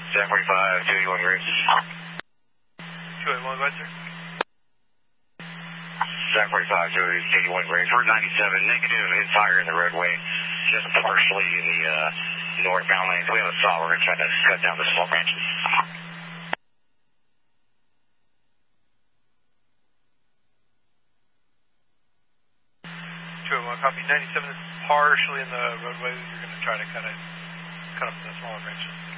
745, 281 green. 281, go ahead, sir. 745, 281 green. For 97, negative in fire in the roadway, just partially in the northbound lanes. We have a saw, we're going to try to cut down the small branches. 281, copy. 97 is partially in the roadway. You're going to try to cut off the smaller branches.